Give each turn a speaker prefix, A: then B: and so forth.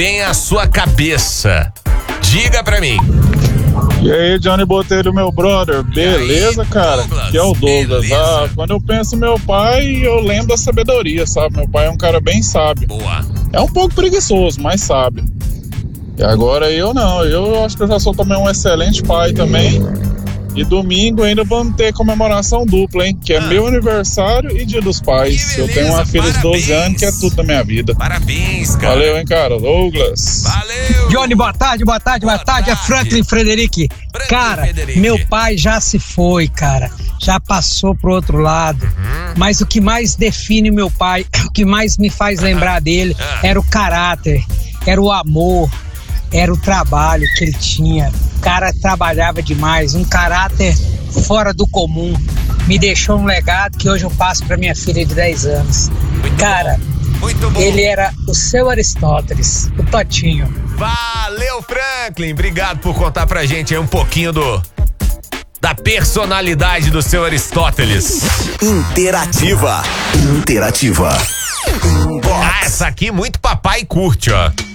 A: vem à sua cabeça? Diga pra mim.
B: E aí, Johnny Botelho, meu brother, beleza, cara?
A: Douglas,
B: Que é o Douglas.
A: beleza.
B: Quando eu penso no meu pai, eu lembro da sabedoria, sabe? Meu pai é um cara bem sábio.
A: Boa.
B: É um pouco preguiçoso, mas sábio. E agora eu não, eu acho que eu já sou também um excelente pai também. E domingo ainda vamos ter comemoração dupla, hein? Que é meu aniversário e Dia dos Pais.
A: Que
B: Eu tenho uma
A: beleza,
B: filha de 12
A: parabéns.
B: anos que é tudo na minha vida.
A: Parabéns, cara.
B: Valeu, hein, cara? Douglas.
A: Valeu.
C: Johnny, boa tarde.
A: Boa
C: É
A: tarde.
C: Franklin Frederic. Cara,
A: Frederic.
C: meu pai já se foi, cara. Já passou pro outro lado. Mas o que mais define meu pai, o que mais me faz lembrar dele, era o caráter, era o amor, era o trabalho que ele tinha. O cara trabalhava demais, um caráter fora do comum. Me deixou um legado que hoje eu passo pra minha filha de 10 anos. Cara,
A: Muito bom.
C: ele era o seu Aristóteles, o Totinho.
A: Valeu, Franklin. Obrigado por contar pra gente aí um pouquinho da personalidade do seu Aristóteles.
D: Interativa.
A: Essa aqui muito papai curte, ó.